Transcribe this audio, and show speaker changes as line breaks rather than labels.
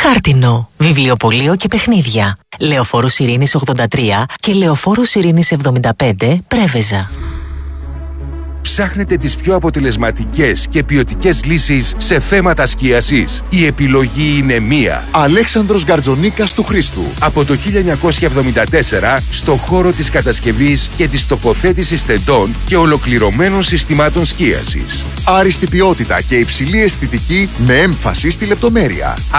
Χάρτινο, βιβλιοπωλείο και παιχνίδια. Λεωφόρος Ειρήνης 83 και Λεωφόρος Ειρήνης 75, Πρέβεζα.
Ψάχνετε τις πιο αποτελεσματικές και ποιοτικές λύσεις σε θέματα σκίασης? Η επιλογή είναι μία.
Αλέξανδρος Γκαρτζονίκας του Χρήστου.
Από το 1974 στο χώρο της κατασκευής και της τοποθέτησης τεντών και ολοκληρωμένων συστημάτων σκίασης.
Άριστη ποιότητα και υψηλή αισθητική με έμφαση στη λεπτομέρεια.